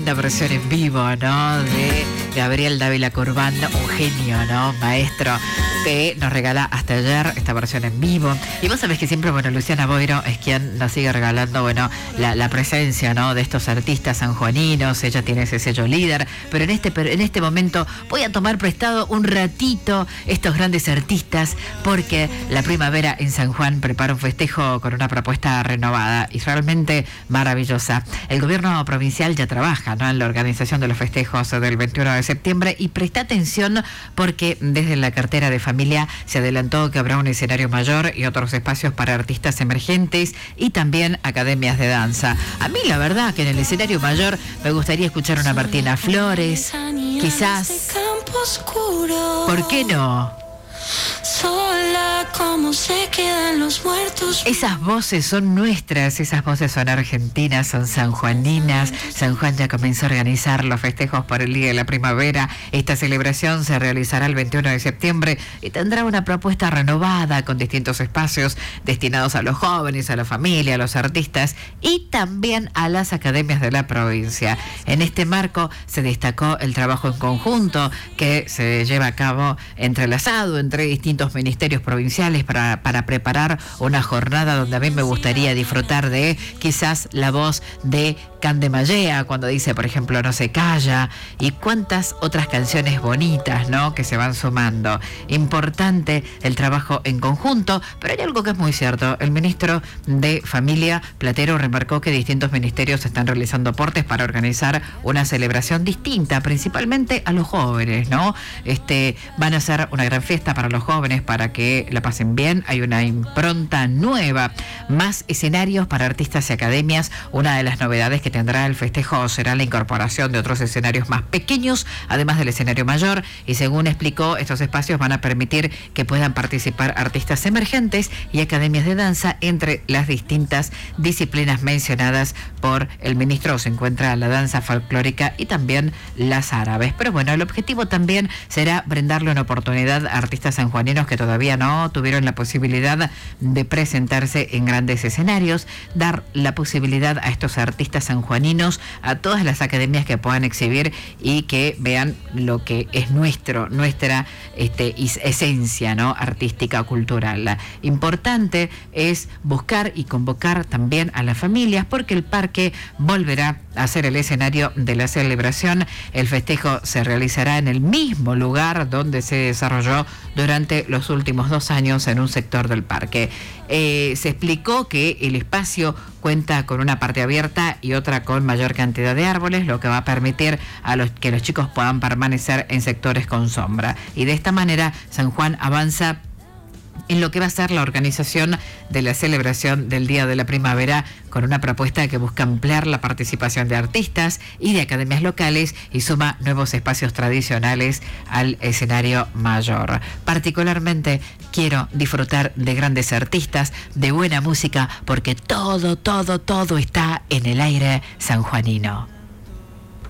tremenda versión en vivo, ¿no? De Gabriel Dávila Curván, un genio, ¿no? Maestro, que nos regala hasta ayer esta versión en vivo. Y vos sabés que siempre, bueno, Luciana Boiro es quien nos sigue regalando, bueno, la presencia, ¿no? De estos artistas sanjuaninos. Ella tiene ese sello líder, pero en este momento voy a tomar prestado un ratito estos grandes artistas, porque la primavera en San Juan prepara un festejo con una propuesta renovada y realmente maravillosa. El gobierno provincial ya trabaja, ¿no?, en la organización de los festejos del 21 de septiembre, y presta atención porque desde la cartera de familia se adelantó que habrá un escenario mayor y otros espacios para artistas emergentes y también academias de danza. A mí la verdad que en el escenario mayor me gustaría escuchar una Martina Flores, quizás. ¿Por qué no? Sola, como se quedan los muertos. Esas voces son nuestras, esas voces son argentinas, son sanjuaninas. San Juan ya comenzó a organizar los festejos por el Día de la Primavera. Esta celebración se realizará el 21 de septiembre y tendrá una propuesta renovada con distintos espacios destinados a los jóvenes, a la familia, a los artistas y también a las academias de la provincia. En este marco se destacó el trabajo en conjunto que se lleva a cabo entrelazado entre distintos ministerios provinciales para preparar una jornada donde a mí me gustaría disfrutar de quizás la voz de Cande Mallea cuando dice, por ejemplo, No se calla, y cuántas otras canciones bonitas, ¿no?, que se van sumando. Importante el trabajo en conjunto, pero hay algo que es muy cierto. El ministro de Familia, Platero, remarcó que distintos ministerios están realizando aportes para organizar una celebración distinta, principalmente a los jóvenes, ¿no? Van a hacer una gran fiesta para los jóvenes para que la pasen bien. Hay una impronta nueva, más escenarios para artistas y academias. Una de las novedades que tendrá el festejo será la incorporación de otros escenarios más pequeños, además del escenario mayor, y según explicó, estos espacios van a permitir que puedan participar artistas emergentes y academias de danza. Entre las distintas disciplinas mencionadas por el ministro se encuentra la danza folclórica y también las árabes. Pero bueno, el objetivo también será brindarle una oportunidad a artistas sanjuaninos que todavía no tuvieron la posibilidad de presentarse en grandes escenarios, dar la posibilidad a estos artistas sanjuaninos, a todas las academias que puedan exhibir y que vean lo que es nuestra esencia, ¿no?, artística, cultural. Importante es buscar y convocar también a las familias, porque el parque volverá a ser el escenario de la celebración. El festejo se realizará en el mismo lugar donde se desarrolló durante los últimos 2 años en un sector del parque. Se explicó que el espacio cuenta con una parte abierta y otra con mayor cantidad de árboles, lo que va a permitir que los chicos puedan permanecer en sectores con sombra. Y de esta manera San Juan avanza en lo que va a ser la organización de la celebración del Día de la Primavera, con una propuesta que busca ampliar la participación de artistas y de academias locales y suma nuevos espacios tradicionales al escenario mayor. Particularmente quiero disfrutar de grandes artistas, de buena música, porque todo está en el aire sanjuanino.